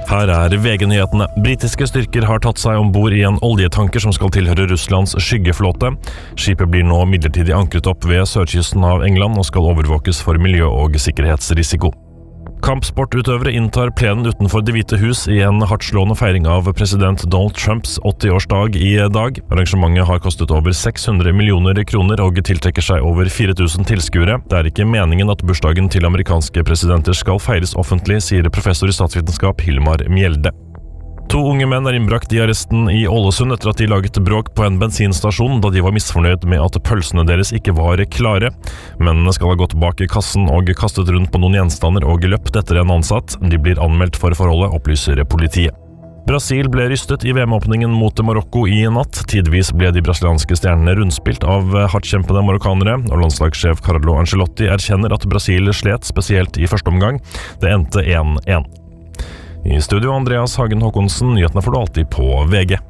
Her VG-nyhetene. Britiske styrker har tatt seg ombord i en oljetanker som skal tilhøre Russlands skyggeflåte. Skipet blir nå midlertidig ankret opp ved sørkysten av England og skal overvåkes for miljø- og sikkerhetsrisiko. Kampsportutøvere inntar plenen utenfor Det hvite hus i en hardtslående feiring av president Donald Trumps 80-årsdag i dag. Arrangementet har kostet over 600 millioner kroner og tiltrekker seg over 4000 tilskuere. Det ikke meningen at bursdagen til amerikanske presidenter skal feires offentlig, sier professor i statsvitenskap Hilmar Mjelde. 2 unge menn innbrakt i arresten i Ålesund etter at de laget bråk på en bensinstasjon da de var misfornøyd med at pølsene deres ikke var klare. Mennene skal ha gått bak i kassen og kastet rundt på noen gjenstander og løpt etter en ansatt. De blir anmeldt for forholdet, opplyser politiet. Brasil ble rystet i VM-åpningen mot Marokko i natt. Tidvis ble de brasilianske stjernene rundspilt av hardtkjempede marokkanere, og landslagssjef Carlo Ancelotti erkjenner at Brasil slet spesielt i første omgang. Det endte 1-1. I studio Andreas Hagen Håkonsen, nyhetene får du alltid på VG.